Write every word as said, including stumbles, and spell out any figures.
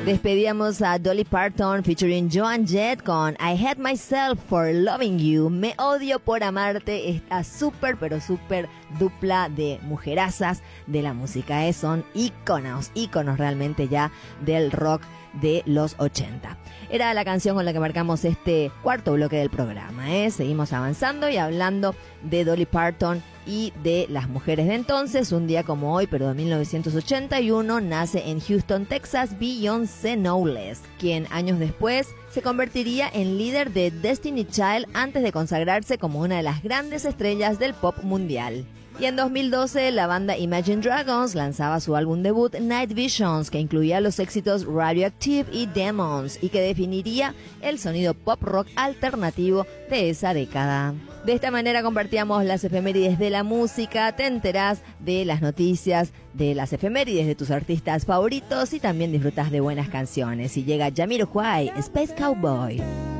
Despedíamos a Dolly Parton featuring Joan Jett con I Hate Myself for Loving You. Me odio por amarte. Esta súper, pero súper dupla de mujerazas de la música. ¿eh? Son íconos, íconos realmente ya del rock de los ochenta. Era la canción con la que marcamos este cuarto bloque del programa. ¿eh? Seguimos avanzando y hablando de Dolly Parton y de las mujeres de entonces. Un día como hoy, pero de mil novecientos ochenta y uno, nace en Houston, Texas, Beyoncé Knowles, quien años después se convertiría en líder de Destiny Child antes de consagrarse como una de las grandes estrellas del pop mundial. Y en dos mil doce, la banda Imagine Dragons lanzaba su álbum debut Night Visions, que incluía los éxitos Radioactive y Demons, y que definiría el sonido pop rock alternativo de esa década. De esta manera compartíamos las efemérides de la música, te enterás de las noticias, de las efemérides de tus artistas favoritos y también disfrutas de buenas canciones. Y llega Jamiroquai, Space Cowboy.